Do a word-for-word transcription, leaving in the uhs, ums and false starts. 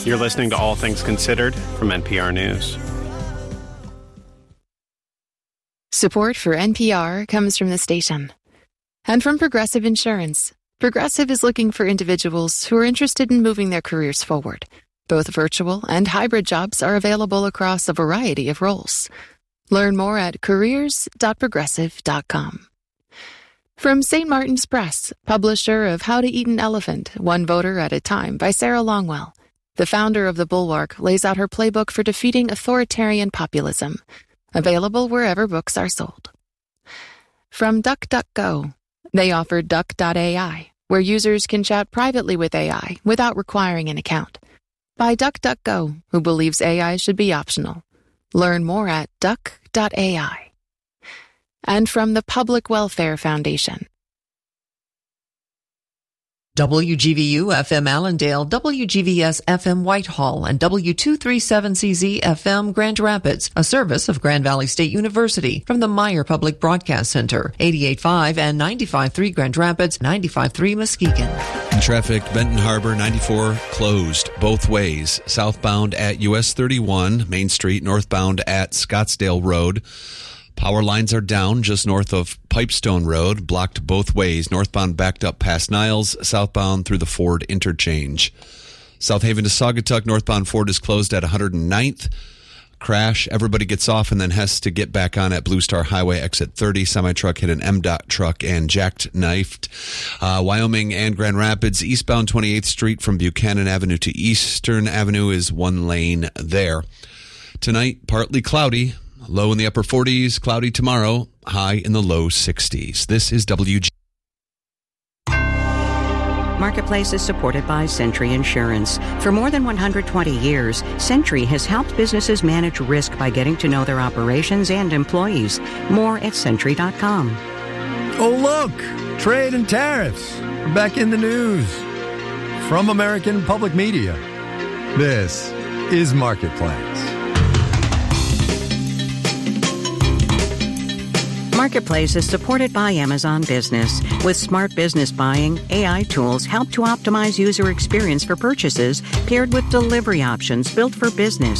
You're listening to All Things Considered from N P R News. Support for N P R comes from the station and from Progressive Insurance. Progressive is looking for individuals who are interested in moving their careers forward. Both virtual and hybrid jobs are available across a variety of roles. Learn more at careers dot progressive dot com. From Saint Martin's Press, publisher of How to Eat an Elephant, One Voter at a Time by Sarah Longwell, the founder of The Bulwark lays out her playbook for defeating authoritarian populism. Available wherever books are sold. From DuckDuckGo, they offer duck dot A I, where users can chat privately with A I without requiring an account. By DuckDuckGo, who believes A I should be optional. Learn more at duck dot A I. And from the Public Welfare Foundation. W G V U F M Allendale, W G V S F M Whitehall, and W two thirty-seven C Z F M Grand Rapids, a service of Grand Valley State University from the Meyer Public Broadcast Center, eighty-eight point five and ninety-five point three Grand Rapids, ninety-five point three Muskegon. In traffic, Benton Harbor ninety-four closed both ways, southbound at U S thirty-one, Main Street, northbound at Scottsdale Road. Power lines are down just north of Pipestone Road, blocked both ways. Northbound backed up past Niles, southbound through the Ford interchange. South Haven to Saugatuck, northbound Ford is closed at one hundred ninth. Crash, everybody gets off and then has to get back on at Blue Star Highway, exit thirty. Semi-truck hit an M DOT truck and jackknifed. Uh, Wyoming and Grand Rapids, eastbound twenty-eighth Street from Buchanan Avenue to Eastern Avenue is one lane there. Tonight, partly cloudy. Low in the upper forties, cloudy tomorrow, high in the low sixties. This is W G. Marketplace is supported by Century Insurance. For more than one hundred twenty years, Century has helped businesses manage risk by getting to know their operations and employees. More at century dot com. Oh, look! Trade and tariffs are back in the news. From American Public Media, this is Marketplace. Marketplace is supported by Amazon Business. With smart business buying, A I tools help to optimize user experience for purchases paired with delivery options built for business.